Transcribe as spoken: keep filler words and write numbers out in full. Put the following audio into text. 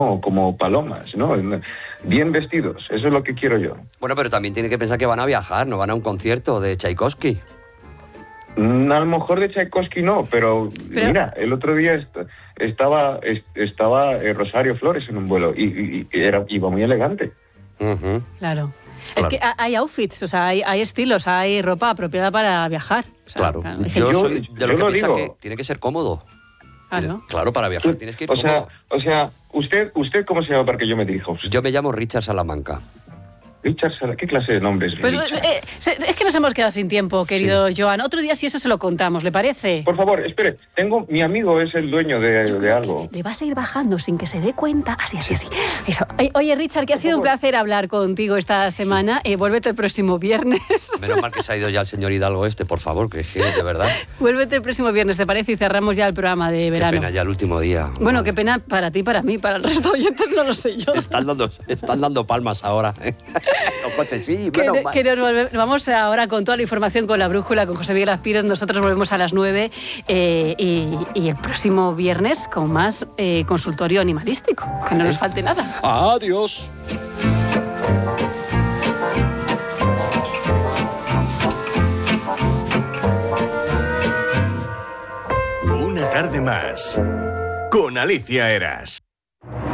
como palomas, ¿no? Bien vestidos, eso es lo que quiero yo. Bueno, pero también tiene que pensar que van a viajar, no van a un concierto de Tchaikovsky. A lo mejor de Tchaikovsky no, pero, pero... mira, el otro día est- estaba est- estaba eh, Rosario Flores en un vuelo y, y, y era, iba muy elegante. Uh-huh. Claro. Es Claro. que hay outfits, o sea, hay, hay estilos, hay ropa apropiada para viajar. O sea, Claro. claro. Yo, Yo- soy de yo lo que lo piensa digo. que tiene que ser cómodo. Claro. Tiene- Claro, para viajar tienes que ir O cómodo. sea, o sea, usted, usted ¿cómo se llama para que yo me dirija? Yo me llamo Richard Salamanca. Richard, Sala- ¿qué clase de nombre es Pues Richard? eh, se- es que nos hemos quedado sin tiempo, querido Joan. Otro día si eso se lo contamos, ¿le parece? Por favor, espere, tengo, mi amigo es el dueño de, Yo de creo algo. que le vas a ir bajando sin que se dé cuenta. Así, así, así. Eso. Ay, Oye, Richard, que ha sido un placer hablar contigo esta semana. Eh, vuélvete el próximo viernes. Menos mal que se ha ido ya el señor Hidalgo este, por favor, que es que de verdad. Vuélvete el próximo viernes, ¿te parece? Y cerramos ya el programa de verano. Qué pena ya el último día. Bueno, Madre. qué pena para ti, para mí, para el resto de oyentes, no lo sé yo. Están dando, están dando palmas ahora. ¿eh? Los coches, sí, Que, menos mal. que nos volve- vamos ahora con toda la información con la brújula, con José Miguel Azpiroz. Nosotros volvemos a las nueve eh, y, y el próximo viernes con más eh, consultorio animalístico. Que no nos falte nada. Adiós. Una tarde más con Alicia Eras.